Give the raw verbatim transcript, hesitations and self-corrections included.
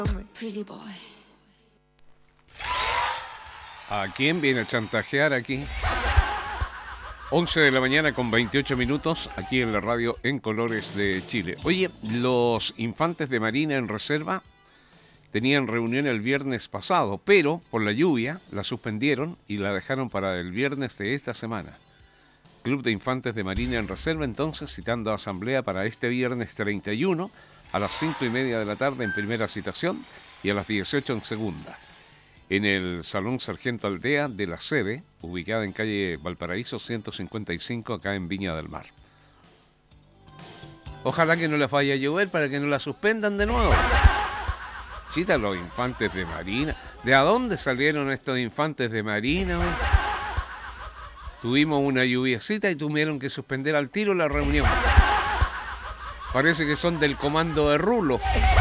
Pretty boy. ¿A quién viene a chantajear aquí? once de la mañana con veintiocho minutos, aquí en la radio En Colores de Chile. Oye, los infantes de Marina en reserva tenían reunión el viernes pasado, pero por la lluvia la suspendieron y la dejaron para el viernes de esta semana. Club de Infantes de Marina en reserva, entonces, citando a asamblea para este viernes treinta y uno a las cinco y media de la tarde en primera citación y a las dieciocho en segunda. En el Salón Sargento Aldea de la sede, ubicada en calle Valparaíso ciento cincuenta y cinco, acá en Viña del Mar. Ojalá que no les vaya a llover para que no la suspendan de nuevo. Chita, los infantes de Marina. ¿De a dónde salieron estos infantes de Marina? ¿Wey? Tuvimos una lluviacita y tuvieron que suspender al tiro la reunión. Parece que son del comando de Rulo.